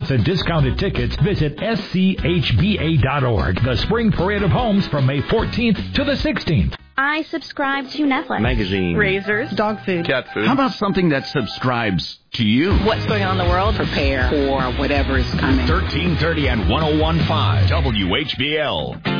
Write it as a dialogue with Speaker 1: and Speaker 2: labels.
Speaker 1: events and discounted tickets, visit schba.org. The Spring Parade of Homes from May 14th to the 16th.
Speaker 2: I subscribe to Netflix.
Speaker 3: Magazine.
Speaker 4: Razors. Dog food.
Speaker 3: Cat food.
Speaker 5: How about something that subscribes to you?
Speaker 4: What's going on in the world? Prepare for whatever is coming.
Speaker 5: 1330 and 101.5 WHBL.